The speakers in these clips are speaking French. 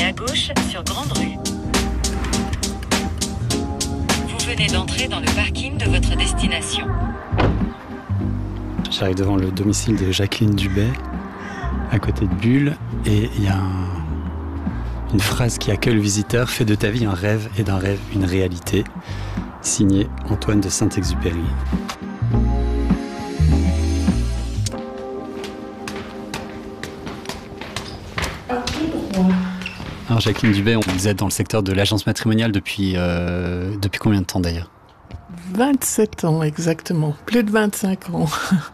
Tournez à gauche sur Grande Rue. Vous venez d'entrer dans le parking de votre destination. J'arrive devant le domicile de Jacqueline Dubay, à côté de Bulle, et il y a une phrase qui accueille le visiteur: fais de ta vie un rêve et d'un rêve une réalité. Signé Antoine de Saint-Exupéry. Alors Jacqueline Dubay, vous êtes dans le secteur de l'agence matrimoniale depuis combien de temps d'ailleurs ? 27 ans exactement, plus de 25 ans.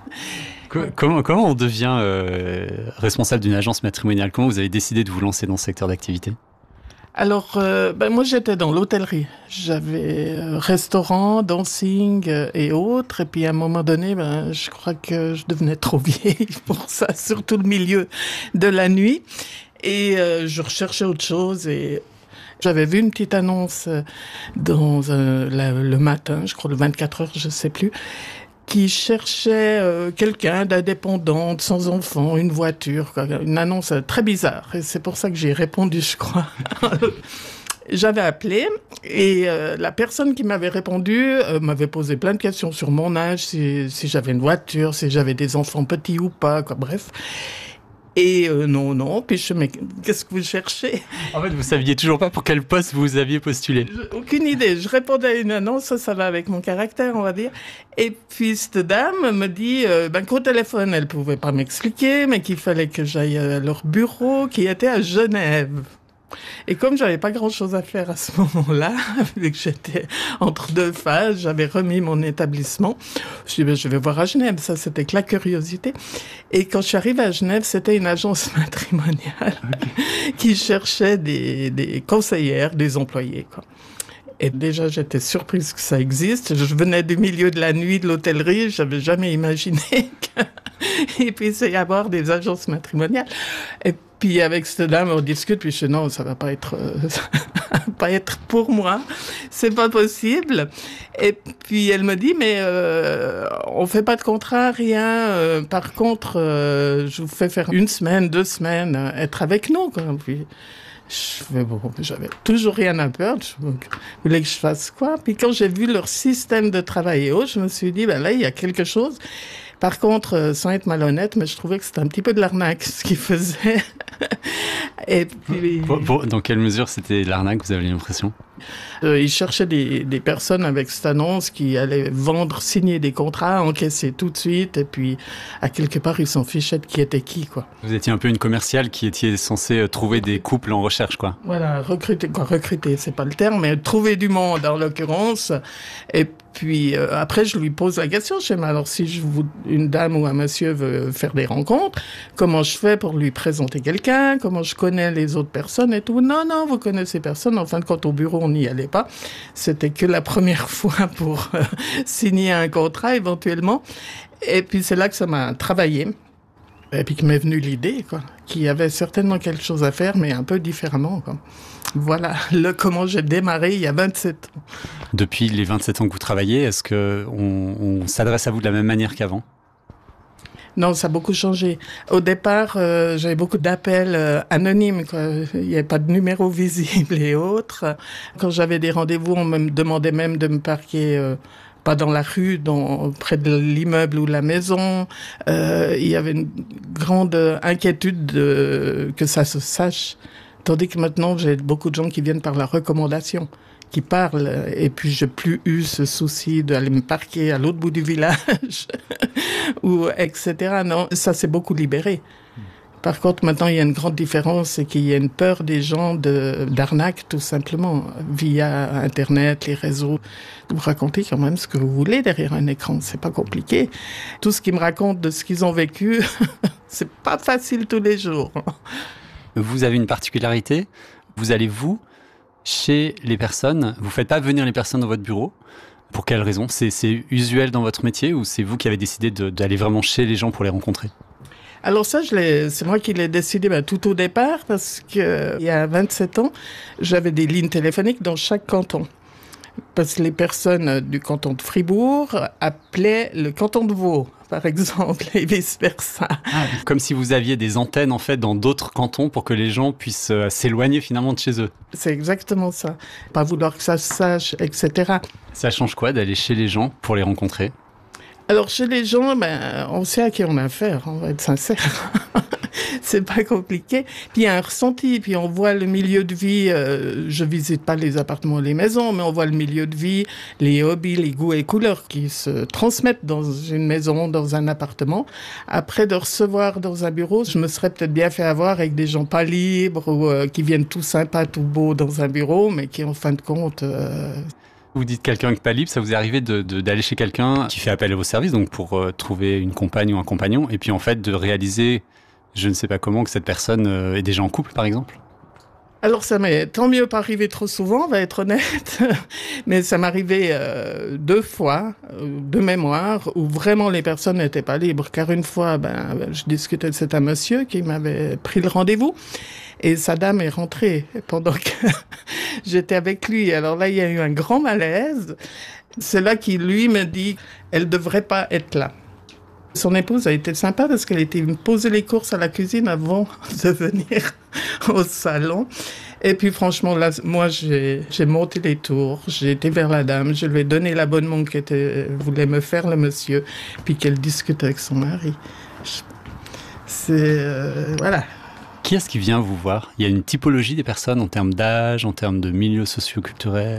Comment on devient responsable d'une agence matrimoniale ? Comment vous avez décidé de vous lancer dans ce secteur d'activité ? Alors, moi j'étais dans l'hôtellerie. J'avais restaurant, dancing et autres. Et puis à un moment donné, je crois que je devenais trop vieille pour ça, surtout le milieu de la nuit. Et je recherchais autre chose et j'avais vu une petite annonce dans le matin, je crois le 24 heures, je sais plus, qui cherchait quelqu'un d'indépendante, sans enfant, une voiture, quoi. Une annonce très bizarre. Et c'est pour ça que j'ai répondu, je crois. J'avais appelé et la personne qui m'avait répondu m'avait posé plein de questions sur mon âge, si j'avais une voiture, si j'avais des enfants petits ou pas, quoi. Bref. Et non. Puis mais qu'est-ce que vous cherchez ? En fait, vous saviez toujours pas pour quel poste vous aviez postulé. Aucune idée. Je répondais à une annonce, ça va avec mon caractère, on va dire. Et puis cette dame me dit qu'au téléphone, elle pouvait pas m'expliquer, mais qu'il fallait que j'aille à leur bureau, qui était à Genève. Et comme j'avais pas grand-chose à faire à ce moment-là, vu que j'étais entre deux phases, j'avais remis mon établissement. Je dis, je vais voir à Genève. Ça, c'était que la curiosité. Et quand je suis arrivée à Genève, c'était une agence matrimoniale qui cherchait des conseillères, des employés, quoi. Et déjà, j'étais surprise que ça existe. Je venais du milieu de la nuit, de l'hôtellerie. J'avais jamais imaginé qu'il puisse y avoir des agences matrimoniales. Et puis, avec cette dame, on discute. Puis, je dis, non, ça va pas être pour moi. C'est pas possible. Et puis, elle me dit, mais on fait pas de contrat, rien. Par contre, je vous fais faire 1 semaine, 2 semaines, être avec nous, quoi. Puis, j'avais toujours rien à perdre. Je voulais que je fasse quoi? Puis quand j'ai vu leur système de travail et autres, je me suis dit, là, il y a quelque chose. Par contre, sans être malhonnête, mais je trouvais que c'était un petit peu de l'arnaque, ce qu'ils faisaient. Et puis... Dans quelle mesure c'était de l'arnaque, vous avez l'impression ? Ils cherchaient des personnes avec cette annonce qui allaient vendre, signer des contrats, encaisser tout de suite, et puis à quelque part, ils s'en fichaient de qui était qui, quoi. Vous étiez un peu une commerciale qui étiez censée trouver des couples en recherche, quoi. Voilà, recruter, c'est pas le terme, mais trouver du monde, en l'occurrence. Et puis après, je lui pose la question, je dis, mais alors si une dame ou un monsieur veut faire des rencontres, comment je fais pour lui présenter quelqu'un, comment je connais les autres personnes et tout. Non, vous connaissez personne. En fin de compte, au bureau, on n'y allait pas. C'était que la première fois pour signer un contrat, éventuellement. Et puis c'est là que ça m'a travaillé. Et puis que m'est venue l'idée, quoi, qu'il y avait certainement quelque chose à faire, mais un peu différemment, quoi. Voilà comment j'ai démarré il y a 27 ans. Depuis les 27 ans que vous travaillez, est-ce qu'on s'adresse à vous de la même manière qu'avant ? Non, ça a beaucoup changé. Au départ, j'avais beaucoup d'appels anonymes, quoi. Il n'y avait pas de numéro visible et autres. Quand j'avais des rendez-vous, on me demandait même de me parquer... pas dans la rue, près de l'immeuble ou la maison. Il y avait une grande inquiétude que ça se sache. Tandis que maintenant, j'ai beaucoup de gens qui viennent par la recommandation, qui parlent. Et puis, j'ai plus eu ce souci d'aller me parquer à l'autre bout du village, ou etc. Non, ça s'est beaucoup libéré. Par contre, maintenant, il y a une grande différence, c'est qu'il y a une peur des gens d'arnaque, tout simplement, via Internet, les réseaux. Vous racontez quand même ce que vous voulez derrière un écran, c'est pas compliqué. Tout ce qu'ils me racontent de ce qu'ils ont vécu, c'est pas facile tous les jours. Vous avez une particularité, vous allez chez les personnes, vous faites pas venir les personnes dans votre bureau. Pour quelle raison ? C'est usuel dans votre métier ou c'est vous qui avez décidé d'aller vraiment chez les gens pour les rencontrer ? Alors ça, c'est moi qui l'ai décidé tout au départ parce que il y a 27 ans, j'avais des lignes téléphoniques dans chaque canton. Parce que les personnes du canton de Fribourg appelaient le canton de Vaud, par exemple, et vice-versa. Comme si vous aviez des antennes en fait dans d'autres cantons pour que les gens puissent s'éloigner finalement de chez eux. C'est exactement ça. Pas vouloir que ça se sache, etc. Ça change quoi d'aller chez les gens pour les rencontrer ? Alors chez les gens, on sait à qui on a affaire, on va être sincère. C'est pas compliqué. Puis il y a un ressenti, puis on voit le milieu de vie. Je visite pas les appartements, les maisons, mais on voit le milieu de vie, les hobbies, les goûts et couleurs qui se transmettent dans une maison, dans un appartement. Après de recevoir dans un bureau, je me serais peut-être bien fait avoir avec des gens pas libres ou qui viennent tout sympas, tout beaux dans un bureau, mais qui en fin de compte... Vous dites quelqu'un qui n'est pas libre, ça vous est arrivé d'aller chez quelqu'un qui fait appel à vos services, donc pour trouver une compagne ou un compagnon, et puis en fait de réaliser, je ne sais pas comment, que cette personne est déjà en couple par exemple ? Alors ça m'est tant mieux pas arrivé trop souvent, on va être honnête, mais ça m'est arrivé 2 fois, de mémoire, où vraiment les personnes n'étaient pas libres, car une fois, je discutais de cet un monsieur qui m'avait pris le rendez-vous, et sa dame est rentrée pendant que j'étais avec lui. Alors là, il y a eu un grand malaise. C'est là qu'il, lui, me dit, elle devrait pas être là. Son épouse a été sympa parce qu'elle était poser les courses à la cuisine avant de venir au salon. Et puis franchement, là, moi, j'ai monté les tours, j'ai été vers la dame, je lui ai donné l'abonnement voulait me faire le monsieur, puis qu'elle discute avec son mari. Voilà. Qui est-ce qui vient vous voir ? Il y a une typologie des personnes en termes d'âge, en termes de milieu socio-culturel ?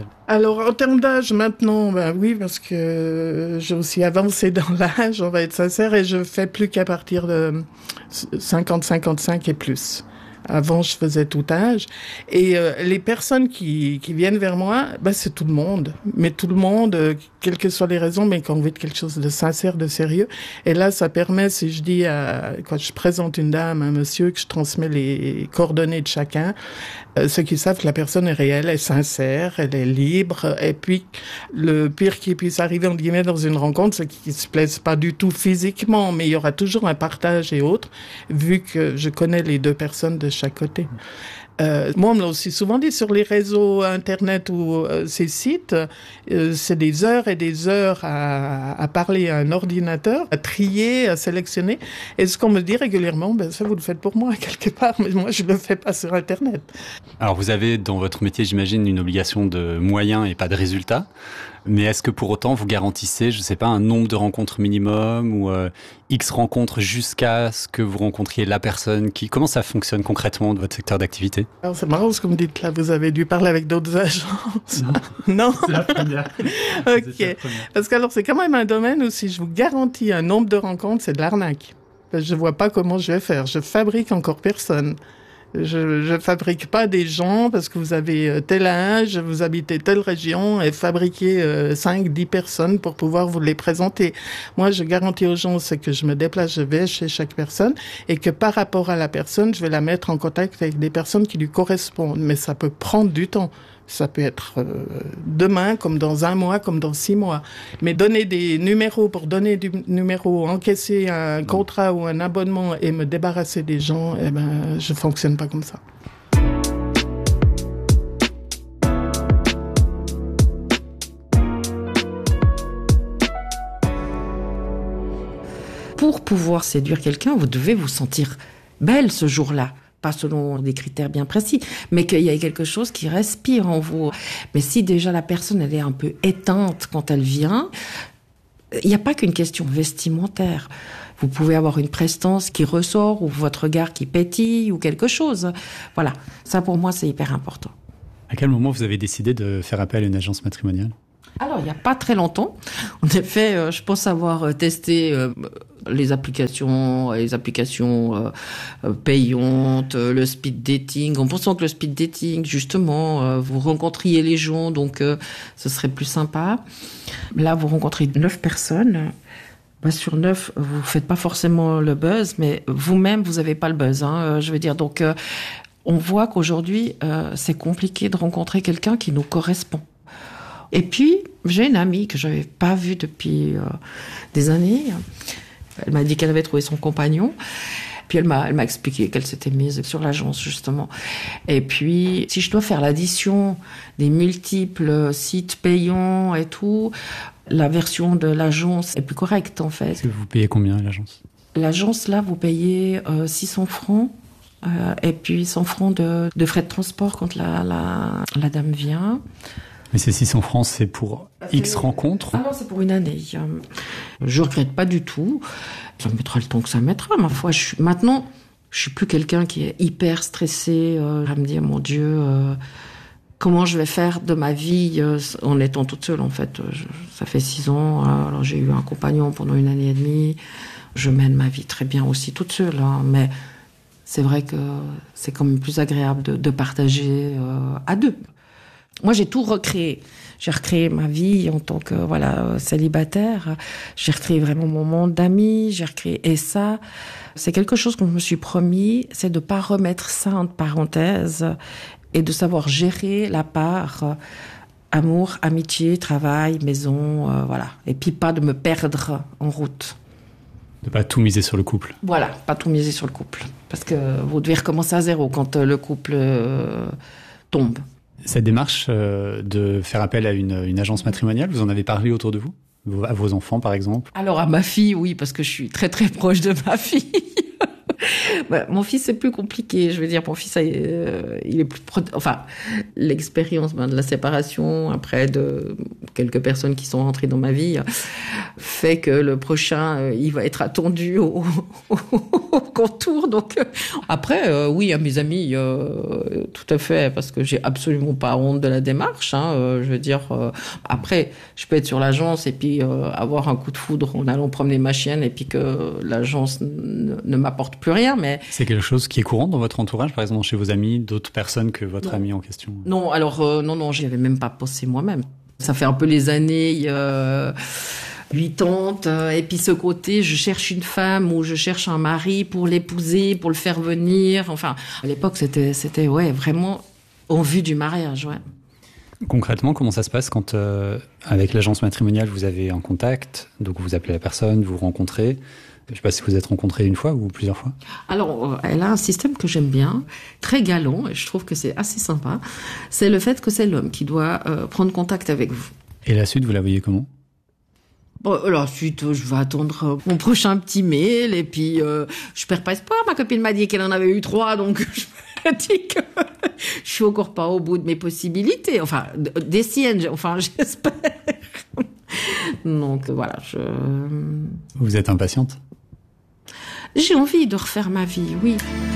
Alors, en termes d'âge, maintenant, oui, parce que j'ai aussi avancé dans l'âge, on va être sincère, et je fais plus qu'à partir de 50, 55 et plus. Avant, je faisais tout âge. Et les personnes qui viennent vers moi, c'est tout le monde. Mais tout le monde, quelles que soient les raisons, mais qui ont envie de quelque chose de sincère, de sérieux. Et là, ça permet, si je dis, quand je présente une dame, un monsieur, que je transmets les coordonnées de chacun, ceux qui savent que la personne est réelle, est sincère, elle est libre. Et puis, le pire qui puisse arriver, entre guillemets, dans une rencontre, c'est qu'ils se plaisent pas du tout physiquement, mais il y aura toujours un partage et autres, vu que je connais les 2 personnes de chaque côté. Moi, on me l'a aussi souvent dit sur les réseaux Internet ou ces sites, c'est des heures et des heures à parler à un ordinateur, à trier, à sélectionner. Et ce qu'on me dit régulièrement, ça vous le faites pour moi quelque part, mais moi je le fais pas sur Internet. Alors vous avez dans votre métier, j'imagine, une obligation de moyens et pas de résultats. Mais est-ce que pour autant vous garantissez, je ne sais pas, un nombre de rencontres minimum ou X rencontres jusqu'à ce que vous rencontriez la personne qui... Comment ça fonctionne concrètement de votre secteur d'activité ? Alors c'est marrant ce que vous me dites là, vous avez dû parler avec d'autres agences. Non. C'est la première. Ok. Parce que alors c'est quand même un domaine où si je vous garantis un nombre de rencontres, c'est de l'arnaque. Parce que je vois pas comment je vais faire. Je fabrique encore personne. Je fabrique pas des gens parce que vous avez tel âge, vous habitez telle région et fabriquer 5, 10 personnes pour pouvoir vous les présenter. Moi, je garantis aux gens, c'est que je me déplace, je vais chez chaque personne et que par rapport à la personne, je vais la mettre en contact avec des personnes qui lui correspondent. Mais ça peut prendre du temps. Ça peut être demain, comme dans 1 mois, comme dans 6 mois. Mais donner des numéros pour donner du numéro, encaisser un contrat ou un abonnement et me débarrasser des gens, je fonctionne pas comme ça. Pour pouvoir séduire quelqu'un, vous devez vous sentir belle ce jour-là. Pas selon des critères bien précis, mais qu'il y ait quelque chose qui respire en vous. Mais si déjà la personne, elle est un peu éteinte quand elle vient, il n'y a pas qu'une question vestimentaire. Vous pouvez avoir une prestance qui ressort, ou votre regard qui pétille, ou quelque chose. Voilà. Ça, pour moi, c'est hyper important. À quel moment vous avez décidé de faire appel à une agence matrimoniale ? Alors, il n'y a pas très longtemps. En effet, je pense avoir testé les applications payantes, le speed dating, en pensant que le speed dating, justement, vous rencontriez les gens, donc ce serait plus sympa. Là, vous rencontrez 9 personnes. Sur 9, vous faites pas forcément le buzz, mais vous-même, vous n'avez pas le buzz. Je veux dire, donc, on voit qu'aujourd'hui, c'est compliqué de rencontrer quelqu'un qui nous correspond. Et puis, j'ai une amie que je n'avais pas vue depuis des années. Elle m'a dit qu'elle avait trouvé son compagnon. Puis elle m'a expliqué qu'elle s'était mise sur l'agence, justement. Et puis, si je dois faire l'addition des multiples sites payants et tout, la version de l'agence est plus correcte, en fait. Est-ce que vous payez combien à l'agence ? L'agence, là, vous payez 600 francs. Et puis 100 francs de frais de transport quand la dame vient. Mais ces 600 francs, c'est pour X rencontres ? Ah non, c'est pour une année. Je regrette pas du tout. Ça mettra le temps que ça mettra. Ma foi, maintenant, je suis plus quelqu'un qui est hyper stressé à me dire, mon Dieu, comment je vais faire de ma vie en étant toute seule, en fait. Ça fait 6 ans. Alors, j'ai eu un compagnon pendant 1 année et demie. Je mène ma vie très bien aussi toute seule, hein, mais c'est vrai que c'est quand même plus agréable de partager à 2. Moi, j'ai tout recréé. J'ai recréé ma vie en tant que célibataire. J'ai recréé vraiment mon monde d'amis. J'ai recréé et ça, c'est quelque chose que je me suis promis, c'est de pas remettre ça entre parenthèses et de savoir gérer la part amour, amitié, travail, maison, et puis pas de me perdre en route. De pas tout miser sur le couple. Voilà, pas tout miser sur le couple. Parce que vous devez recommencer à 0 quand le couple tombe. Cette démarche de faire appel à une agence matrimoniale, vous en avez parlé autour de vous ? À vos enfants, par exemple ? Alors, à ma fille, oui, parce que je suis très, très proche de ma fille. Mon fils, c'est plus compliqué. Je veux dire, mon fils, il est plus... l'expérience de la séparation, après de quelques personnes qui sont rentrées dans ma vie, fait que le prochain, il va être attendu au contour. Donc, après, oui, à mes amis, tout à fait, parce que j'ai absolument pas honte de la démarche. Je veux dire, après, je peux être sur l'agence et puis avoir un coup de foudre en allant promener ma chienne et puis que l'agence ne m'apporte plus rien, mais... C'est quelque chose qui est courant dans votre entourage, par exemple chez vos amis, d'autres personnes que votre ami en question ? Non, alors non, j'y avais même pas pensé moi-même. Ça fait un peu les années 80, et puis ce côté, je cherche une femme ou je cherche un mari pour l'épouser, pour le faire venir. Enfin, à l'époque, c'était vraiment en vue du mariage, ouais. Concrètement, comment ça se passe quand, avec l'agence matrimoniale, vous avez un contact, donc vous appelez la personne, vous rencontrez ? Je ne sais pas si vous êtes rencontrés une fois ou plusieurs fois. Alors, elle a un système que j'aime bien, très galant, et je trouve que c'est assez sympa. C'est le fait que c'est l'homme qui doit prendre contact avec vous. Et la suite, vous la voyez comment ? Bon, la suite, je vais attendre mon prochain petit mail, et puis je perds pas espoir. Ma copine m'a dit qu'elle en avait eu 3, donc je me dis que je suis encore pas au bout de mes possibilités. Enfin, des siennes, j'espère. Donc voilà, Vous êtes impatiente ? J'ai envie de refaire ma vie, oui.